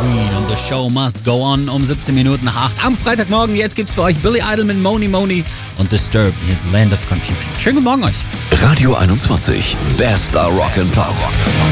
Queen und The Show Must Go On um 17 Minuten nach 8 am Freitagmorgen. Jetzt gibt's für euch Billy Idol mit Moni Moni und Disturbed, hier ist Land of Confusion. Schönen guten Morgen euch. Radio 21, bester Rock'n'Pop.